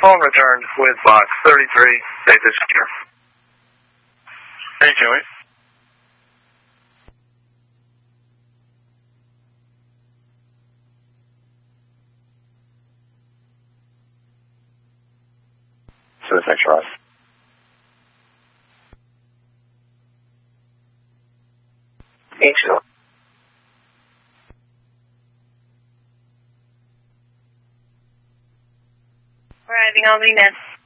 phone returned with box 33, safe and secure. Hey, Joey. So this makes sure. Angel. Arriving Albany Nest.